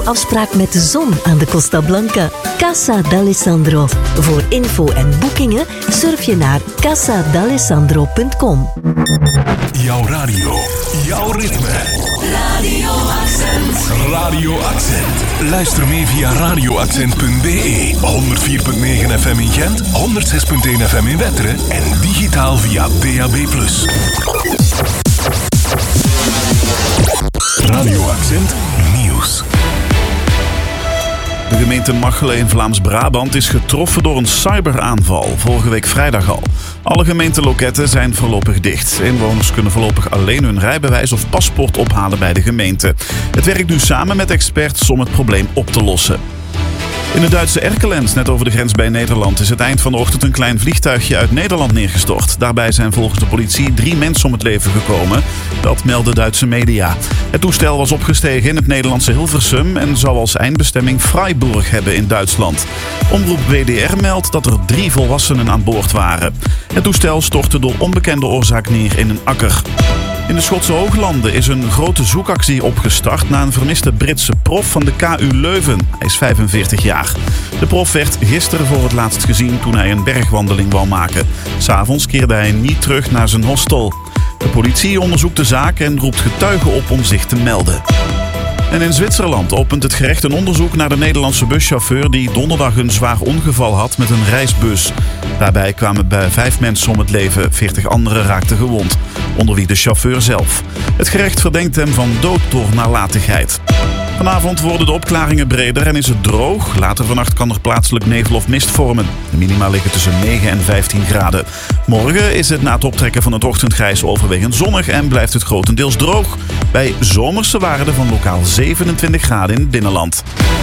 fotoafspraak met de zon aan de Costa Blanca. Casa d'Alessandro. Voor info en boekingen surf je naar casadalessandro.com. Jouw radio, jouw ritme. Radio Accent. Radio Accent. Luister mee via radioaccent.be. 104.9 FM in Gent, 106.1 FM in Wetteren en digitaal via DAB+. Radio Accent Nieuws. De gemeente Machelen in Vlaams-Brabant is getroffen door een cyberaanval, vorige week vrijdag al. Alle gemeenteloketten zijn voorlopig dicht. Inwoners kunnen voorlopig alleen hun rijbewijs of paspoort ophalen bij de gemeente. Het werkt nu samen met experts om het probleem op te lossen. In de Duitse Erkelenz, net over de grens bij Nederland, is het eind van de ochtend een klein vliegtuigje uit Nederland neergestort. Daarbij zijn volgens de politie 3 mensen om het leven gekomen. Dat melden Duitse media. Het toestel was opgestegen in het Nederlandse Hilversum en zou als eindbestemming Freiburg hebben in Duitsland. Omroep WDR meldt dat er 3 volwassenen aan boord waren. Het toestel stortte door onbekende oorzaak neer in een akker. In de Schotse Hooglanden is een grote zoekactie opgestart na een vermiste Britse prof van de KU Leuven. Hij is 45 jaar. De prof werd gisteren voor het laatst gezien toen hij een bergwandeling wou maken. 's Avonds keerde hij niet terug naar zijn hostel. De politie onderzoekt de zaak en roept getuigen op om zich te melden. En in Zwitserland opent het gerecht een onderzoek naar de Nederlandse buschauffeur die donderdag een zwaar ongeval had met een reisbus. Daarbij kwamen bij 5 mensen om het leven, 40 anderen raakten gewond, onder wie de chauffeur zelf. Het gerecht verdenkt hem van dood door nalatigheid. Vanavond worden de opklaringen breder en is het droog. Later vannacht kan er plaatselijk nevel of mist vormen. De minima liggen tussen 9 en 15 graden. Morgen is het na het optrekken van het ochtendgrijs overwegend zonnig en blijft het grotendeels droog. Bij zomerse waarden van lokaal 27 graden in het binnenland.